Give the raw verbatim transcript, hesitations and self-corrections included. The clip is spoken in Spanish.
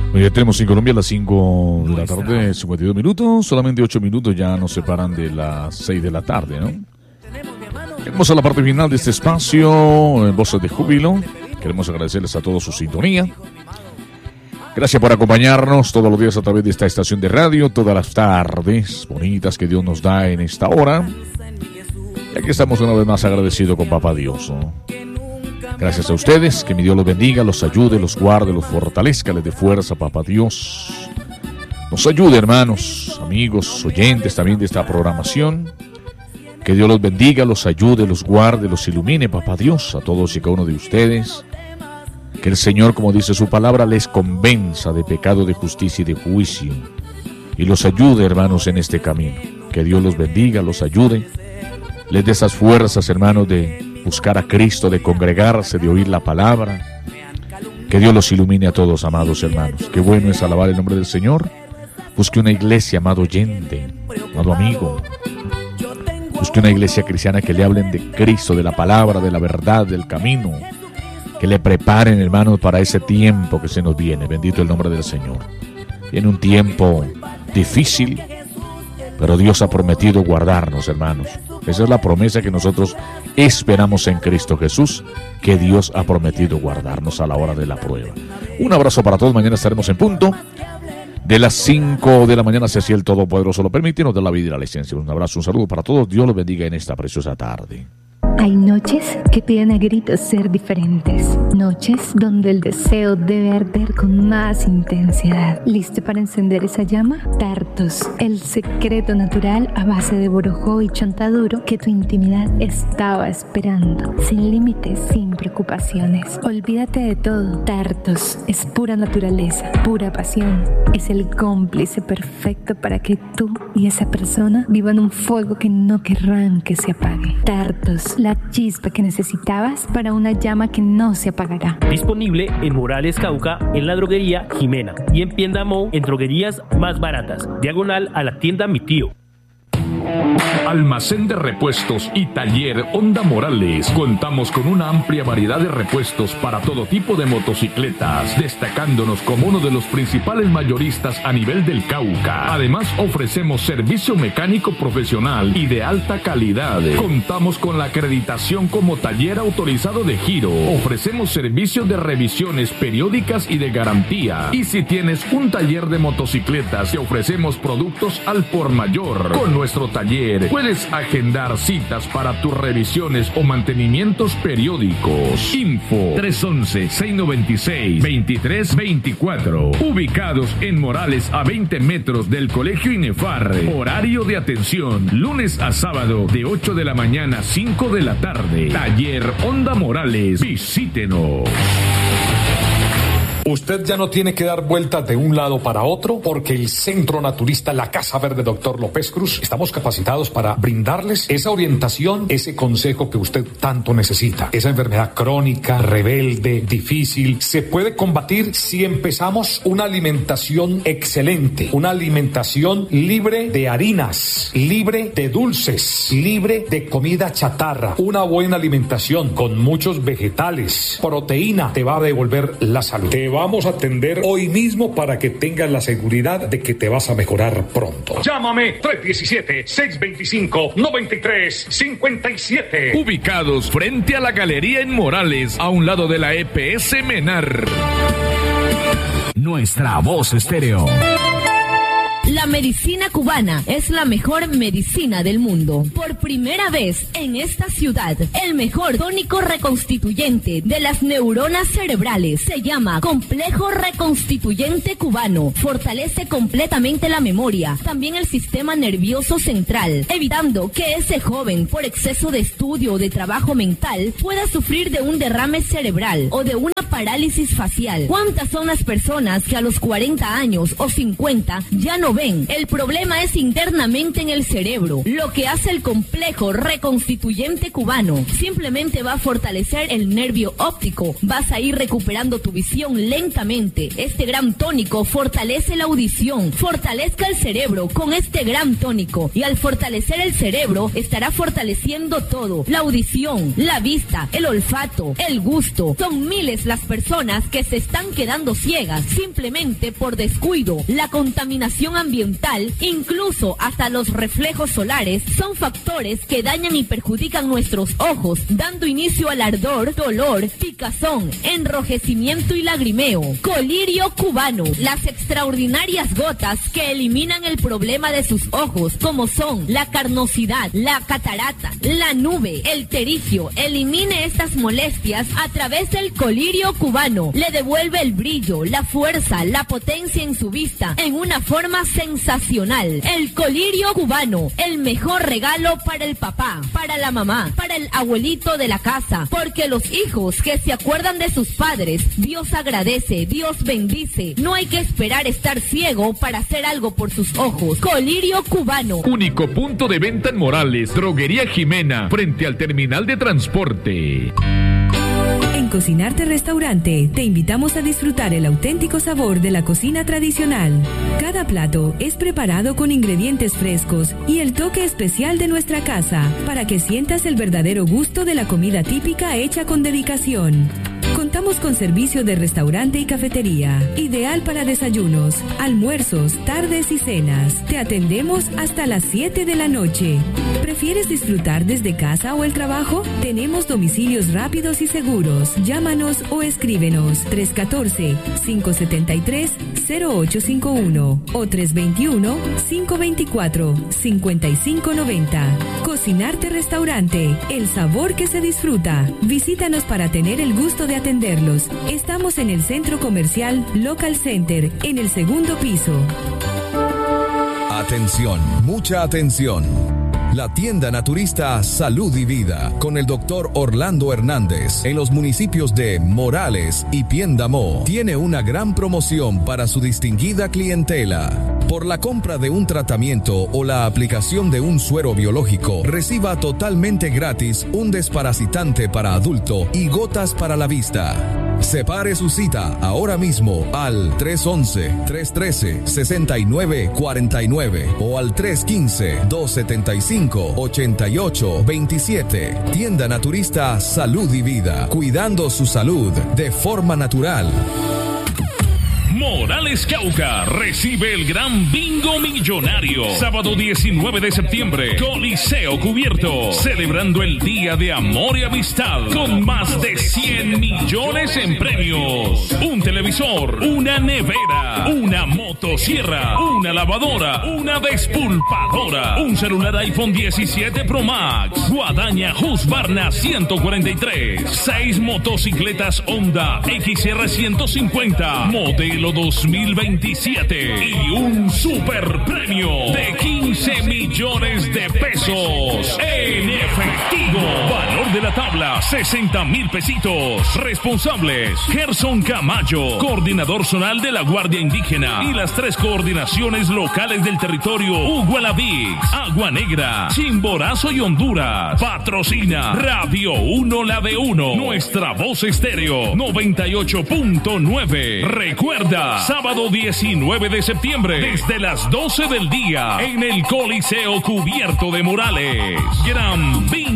Ya tenemos en Colombia las cinco de la tarde, cincuenta y dos minutos. Solamente ocho minutos ya nos separan de las seis de la tarde, ¿no? Llegamos a la parte final de este espacio, en Voces de Júbilo. Queremos agradecerles a todos su sintonía. Gracias por acompañarnos todos los días a través de esta estación de radio, todas las tardes bonitas que Dios nos da en esta hora. Y aquí estamos una vez más agradecidos con Papá Dios, ¿no? Gracias a ustedes, que mi Dios los bendiga, los ayude, los guarde, los fortalezca, les dé fuerza, Papá Dios. Nos ayude, hermanos, amigos, oyentes también de esta programación. Que Dios los bendiga, los ayude, los guarde, los ilumine, Papá Dios, a todos y cada uno de ustedes. Que el Señor, como dice su palabra, les convenza de pecado, de justicia y de juicio. Y los ayude, hermanos, en este camino. Que Dios los bendiga, los ayude. Les dé esas fuerzas, hermanos, de buscar a Cristo, de congregarse, de oír la palabra. Que Dios los ilumine a todos, amados hermanos. Qué bueno es alabar el nombre del Señor. Busque una iglesia, amado oyente, amado amigo. Busque una iglesia cristiana que le hablen de Cristo, de la palabra, de la verdad, del camino. Que le preparen, hermanos, para ese tiempo que se nos viene. Bendito el nombre del Señor. Viene un tiempo difícil, pero Dios ha prometido guardarnos, hermanos. Esa es la promesa que nosotros esperamos en Cristo Jesús, que Dios ha prometido guardarnos a la hora de la prueba. Un abrazo para todos. Mañana estaremos en punto de las cinco de la mañana, si así el Todopoderoso lo permite, y nos da la vida y la licencia. Un abrazo, un saludo para todos. Dios los bendiga en esta preciosa tarde. Hay noches que piden a gritos ser diferentes. Noches donde el deseo debe arder con más intensidad. ¿Listo para encender esa llama? Tartos, el secreto natural a base de borojó y chontaduro que tu intimidad estaba esperando. Sin límites, sin preocupaciones. Olvídate de todo. Tartos es pura naturaleza, pura pasión. Es el cómplice perfecto para que tú y esa persona vivan un fuego que no querrán que se apague. Tartos, la chispa que necesitabas para una llama que no se apagará. Disponible en Morales Cauca, en la droguería Jimena, y en Piendamó, en droguerías más baratas, diagonal a la tienda Mi Tío. Almacén de repuestos y taller Honda Morales. Contamos con una amplia variedad de repuestos para todo tipo de motocicletas, destacándonos como uno de los principales mayoristas a nivel del Cauca. Además, ofrecemos servicio mecánico profesional y de alta calidad. Contamos con la acreditación como taller autorizado de giro. Ofrecemos servicios de revisiones periódicas y de garantía. Y si tienes un taller de motocicletas, te ofrecemos productos al por mayor. Con nuestro taller puedes agendar citas para tus revisiones o mantenimientos periódicos. Info tres once, seis noventa y seis, veintitrés veinticuatro. Ubicados en Morales, a veinte metros del Colegio INEFAR. Horario de atención lunes a sábado de ocho de la mañana a cinco de la tarde. Taller Honda Morales. Visítenos. Usted ya no tiene que dar vueltas de un lado para otro, porque el Centro Naturista La Casa Verde Doctor López Cruz estamos capacitados para brindarles esa orientación, ese consejo que usted tanto necesita. Esa enfermedad crónica, rebelde, difícil, se puede combatir si empezamos una alimentación excelente, una alimentación libre de harinas, libre de dulces, libre de comida chatarra, una buena alimentación con muchos vegetales, proteína, te va a devolver la salud. Te va Vamos a atender hoy mismo para que tengas la seguridad de que te vas a mejorar pronto. Llámame tres uno siete, seis dos cinco, nueve tres cinco siete. Ubicados frente a la galería en Morales, a un lado de la E P S Menar. Nuestra voz estéreo. La medicina cubana es la mejor medicina del mundo. Por primera vez en esta ciudad, el mejor tónico reconstituyente de las neuronas cerebrales se llama Complejo Reconstituyente Cubano. Fortalece completamente la memoria, también el sistema nervioso central, evitando que ese joven, por exceso de estudio o de trabajo mental, pueda sufrir de un derrame cerebral o de una parálisis facial. ¿Cuántas son las personas que a los cuarenta años o cincuenta ya no ven, el problema es internamente en el cerebro. Lo que hace el complejo reconstituyente cubano simplemente va a fortalecer el nervio óptico. Vas a ir recuperando tu visión lentamente. Este gran tónico fortalece la audición. Fortalezca el cerebro con este gran tónico. Y al fortalecer el cerebro, estará fortaleciendo todo. La audición, la vista, el olfato, el gusto. Son miles las personas que se están quedando ciegas simplemente por descuido. La contaminación ambiental, incluso hasta los reflejos solares, son factores que dañan y perjudican nuestros ojos, dando inicio al ardor, dolor, picazón, enrojecimiento y lagrimeo. Colirio cubano, las extraordinarias gotas que eliminan el problema de sus ojos, como son la carnosidad, la catarata, la nube, el terigio. Elimine estas molestias a través del colirio cubano. Le devuelve el brillo, la fuerza, la potencia en su vista, en una forma sensacional. El colirio cubano, el mejor regalo para el papá, para la mamá, para el abuelito de la casa, porque los hijos que se acuerdan de sus padres, Dios agradece, Dios bendice. No hay que esperar estar ciego para hacer algo por sus ojos. Colirio cubano. Único punto de venta en Morales, Droguería Jimena, frente al terminal de transporte. En Cocinarte Restaurante te invitamos a disfrutar el auténtico sabor de la cocina tradicional. Cada plato es preparado con ingredientes frescos y el toque especial de nuestra casa para que sientas el verdadero gusto de la comida típica hecha con dedicación. Contamos con servicio de restaurante y cafetería, ideal para desayunos, almuerzos, tardes y cenas. Te atendemos hasta las siete de la noche. ¿Prefieres disfrutar desde casa o el trabajo? Tenemos domicilios rápidos y seguros. Llámanos o escríbenos tres uno cuatro, cinco siete tres, cero ocho cinco uno o tres dos uno, cinco dos cuatro, cinco cinco nueve cero. Cocinarte Restaurante, el sabor que se disfruta. Visítanos para tener el gusto de atenderlos. Estamos en el Centro Comercial Local Center, en el segundo piso. Atención, mucha atención. La tienda naturista Salud y Vida con el doctor Orlando Hernández en los municipios de Morales y Piendamó tiene una gran promoción para su distinguida clientela. Por la compra de un tratamiento o la aplicación de un suero biológico, reciba totalmente gratis un desparasitante para adulto y gotas para la vista. Separe su cita ahora mismo al tres once, tres trece, sesenta y nueve cuarenta y nueve o al tres quince, dos setenta y cinco, ochenta y ocho veintisiete. Tienda Naturista Salud y Vida, cuidando su salud de forma natural. Morales Cauca recibe el gran bingo millonario. Sábado diecinueve de septiembre, Coliseo Cubierto, celebrando el Día de Amor y Amistad con más de cien millones en premios. Un televisor, una nevera, una motosierra, una lavadora, una despulpadora, un celular iPhone diecisiete Pro Max, guadaña Husqvarna ciento cuarenta y tres, seis motocicletas Honda X R ciento cincuenta, modelo dos mil veintisiete y un super premio de quince millones de pesos en efectivo. Valor de la tabla sesenta mil pesitos. Responsables Gerson Camayo, coordinador zonal de la Guardia Indígena, y las tres coordinaciones locales del territorio: Ugualavix, Agua Negra, Chimborazo y Honduras. Patrocina Radio uno La de uno, nuestra voz estéreo noventa y ocho punto nueve. Recuerda, sábado diecinueve de septiembre, desde las doce del día, en el Coliseo Cubierto de Morales. Gran Bingo